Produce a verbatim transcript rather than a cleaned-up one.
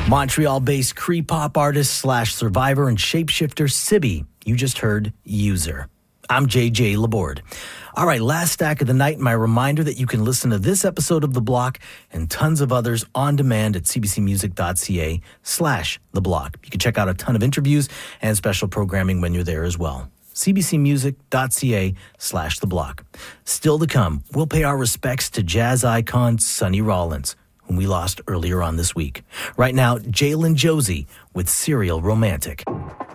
Montreal-based Cree pop artist slash survivor and shapeshifter Sibby. You just heard User. I'm J J Laborde. All right, last stack of the night. My reminder that you can listen to this episode of The Block and tons of others on demand at cbcmusic.ca slash The Block. You can check out a ton of interviews and special programming when you're there as well. cbcmusic.ca slash The Block. Still to come, we'll pay our respects to jazz icon Sonny Rollins, whom we lost earlier on this week. Right now, Jalen Josie with Serial Romantic.